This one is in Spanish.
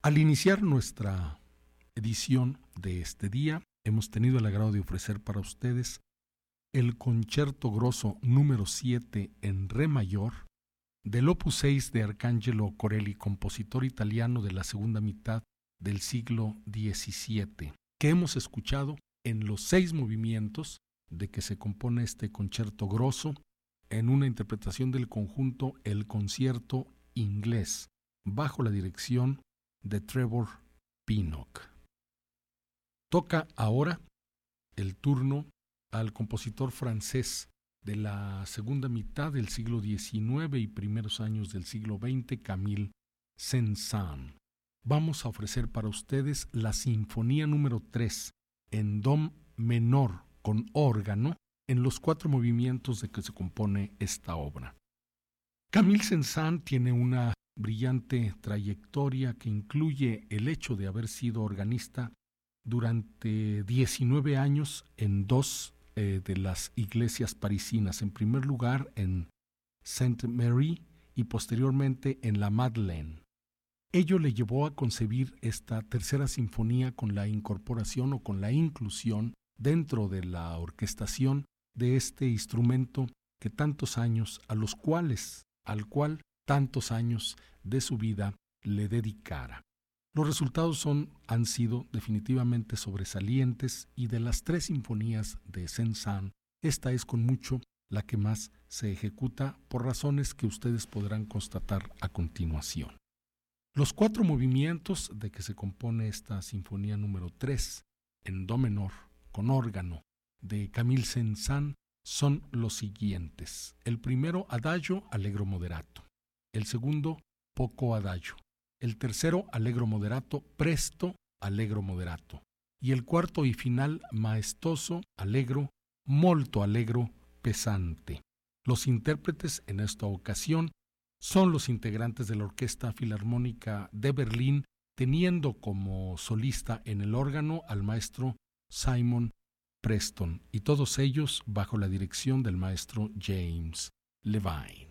Al iniciar nuestra edición de este día, hemos tenido el agrado de ofrecer para ustedes el Concerto Grosso número 7 en Re mayor del Opus 6 de Arcangelo Corelli, compositor italiano de la segunda mitad del siglo XVII, que hemos escuchado en los 6 movimientos de que se compone este Concerto Grosso, en una interpretación del conjunto El Concierto Inglés, bajo la dirección de Trevor Pinnock. Toca ahora el turno al compositor francés de la segunda mitad del siglo XIX y primeros años del siglo XX, Camille Saint-Saëns. Vamos a ofrecer para ustedes la Sinfonía número 3 en do menor con órgano en los 4 movimientos de que se compone esta obra. Camille Saint-Saëns tiene una brillante trayectoria que incluye el hecho de haber sido organista durante 19 años en 2 de las iglesias parisinas, en primer lugar en Sainte-Marie y posteriormente en la Madeleine. Ello le llevó a concebir esta tercera sinfonía con la incorporación o con la inclusión dentro de la orquestación de este instrumento que al cual tantos años de su vida le dedicara. Los resultados han sido definitivamente sobresalientes, y de las 3 sinfonías de Saint-Saëns, esta es con mucho la que más se ejecuta por razones que ustedes podrán constatar a continuación. Los 4 movimientos de que se compone esta sinfonía número 3 en do menor con órgano de Camille Saint-Saëns son los siguientes. El primero, adagio, allegro moderato. El segundo, poco adagio. El tercero, allegro moderato, presto, allegro moderato. Y el cuarto y final, maestoso, allegro, molto allegro, pesante. Los intérpretes en esta ocasión son los integrantes de la Orquesta Filarmónica de Berlín, teniendo como solista en el órgano al maestro Simon Preston, y todos ellos bajo la dirección del maestro James Levine.